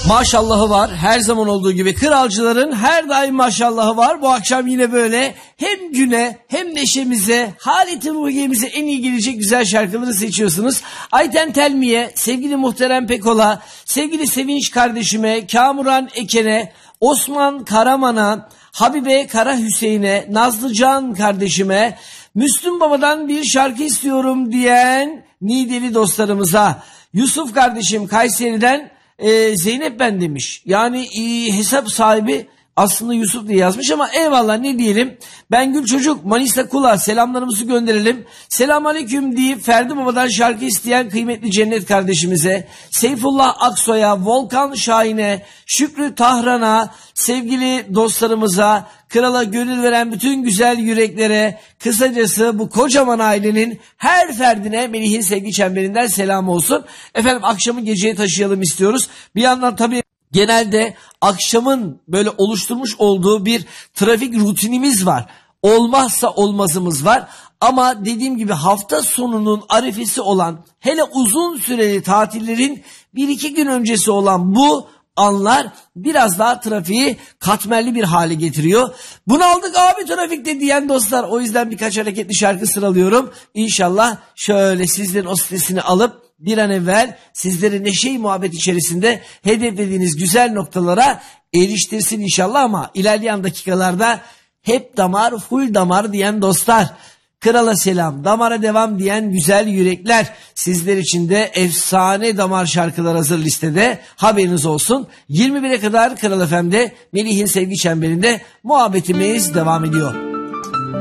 Maşallahı var, her zaman olduğu gibi kralcıların her daim maşallahı var. Bu akşam yine böyle hem güne hem neşemize, haleti ruhiyemize en iyi gelecek güzel şarkıları seçiyorsunuz. Ayten Telmi'ye, sevgili Muhterem Pekol'a, sevgili Sevinç kardeşime, Kamuran Eken'e, Osman Karaman'a, Habibe Kara Hüseyin'e, Nazlıcan kardeşime, Müslüm Baba'dan bir şarkı istiyorum diyen Nideli dostlarımıza, Yusuf kardeşim Kayseri'den Zeynep ben demiş. Yani hesap sahibi aslında Yusuf diye yazmış ama eyvallah, ne diyelim. Ben Gül Çocuk Manisa Kula selamlarımızı gönderelim. Selamünaleyküm deyip Ferdi Baba'dan şarkı isteyen kıymetli Cennet kardeşimize, Seyfullah Aksoy'a, Volkan Şahin'e, Şükrü Tahran'a, sevgili dostlarımıza, krala gönül veren bütün güzel yüreklere, kısacası bu kocaman ailenin her ferdine Melih'in sevgi çemberinden selam olsun. Efendim, akşamı geceye taşıyalım istiyoruz. Bir yandan tabii genelde akşamın böyle oluşturmuş olduğu bir trafik rutinimiz var. Olmazsa olmazımız var. Ama dediğim gibi hafta sonunun arifesi olan, hele uzun süreli tatillerin 1-2 gün öncesi olan bu anlar biraz daha trafiği katmerli bir hale getiriyor. Bunaldık abi trafikte diyen dostlar, o yüzden birkaç hareketli şarkı sıralıyorum. İnşallah şöyle sizlerin o stresini alıp bir an evvel sizleri neşe-i muhabbet içerisinde hedeflediğiniz güzel noktalara eriştirsin inşallah. Ama ilerleyen dakikalarda hep damar, full damar diyen dostlar, krala selam, damara devam diyen güzel yürekler, sizler için de efsane damar şarkılar hazır listede, haberiniz olsun. 21'e kadar Kral FM'de Melih'in sevgi çemberinde muhabbetimiz devam ediyor.